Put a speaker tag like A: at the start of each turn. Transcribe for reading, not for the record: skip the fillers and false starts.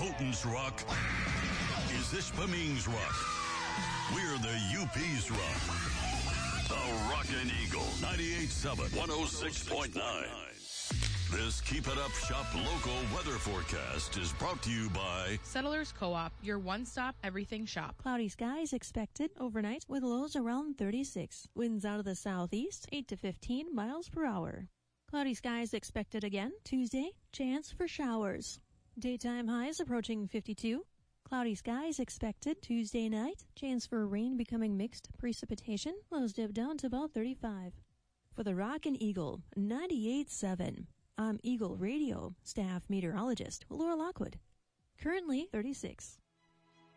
A: Houghton's Rock is Ishpeming's Rock. We're the UP's Rock. The Rockin' Eagle, 98.7, 106.9. This Keep It Up Shop local weather forecast is brought to you by
B: Settlers Co-op, your one-stop everything shop.
C: Cloudy skies expected overnight with lows around 36. Winds out of the southeast, 8 to 15 miles per hour. Cloudy skies expected again Tuesday. Chance for showers. Daytime highs approaching 52. Cloudy skies expected Tuesday night. Chance for rain becoming mixed precipitation. Lows dip down to about 35. For the Rockin' Eagle, 98.7. I'm Eagle Radio staff meteorologist Laura Lockwood. Currently 36.